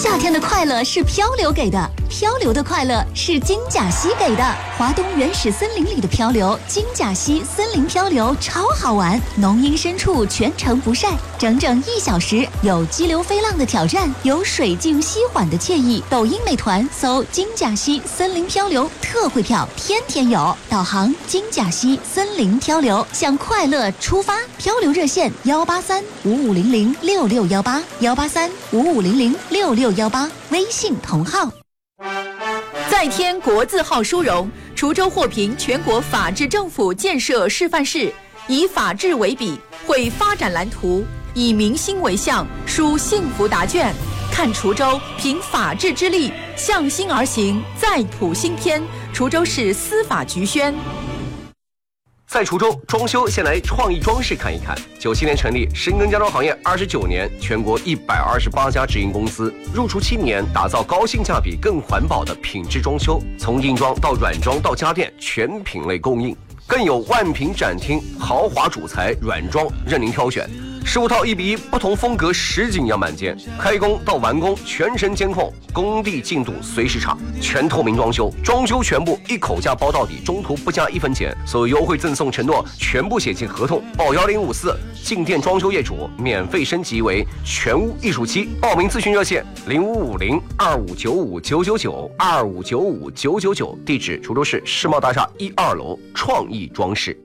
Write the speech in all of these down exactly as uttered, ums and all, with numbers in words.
夏天的快乐是漂流给的，漂流的快乐是金甲溪给的。华东原始森林里的漂流，金甲溪森林漂流超好玩，浓荫深处全程不晒，整整一小时，有激流飞浪的挑战，有水静溪缓的惬意。抖音美团搜金甲溪森林漂流，特惠票天天有。导航金甲溪森林漂流，向快乐出发。漂流热线幺八三五五零零六六幺八幺八三五五零零六六幺八，微信同号。 再添国字号殊荣，滁州获评全国法治政府建设示范市，以法治为笔，绘发展蓝图，以民心为向，书幸福答卷。看滁州凭法治之力向心而行，再谱新篇。滁州市司法局宣。 在滁州装修，先来创意装饰看一看。九七年成立，深耕家装行业二十九年，全国一百二十八家直营公司，入驻七年，打造高性价比、更环保的品质装修，从硬装到软装到家电，全品类供应，更有万品展厅，豪华主材软装任您挑选。十五套一比一，不同风格实景样板间，开工到完工全程监控，工地进度随时查，全透明装修，装修全部一口价包到底，中途不加一分钱，所有优惠赠送承诺全部写进合同，报幺零五四，进店装修业主免费升级为全屋艺术漆。报名咨询热线零五五零二五九五九九九二五九五九九九，地址滁州市世贸大厦一二楼创意装饰。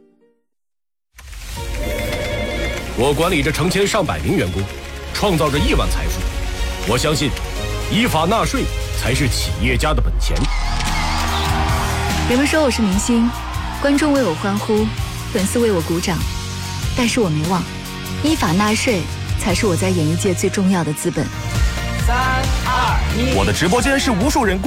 我管理着成千上百名员工，创造着亿万财富。我相信，依法纳税才是企业家的本钱。 人们说我是明星，观众为我欢呼，粉丝为我鼓掌，但是我没忘，依法纳税才是我在演艺界最重要的资本。 三二一， 我的直播间是无数人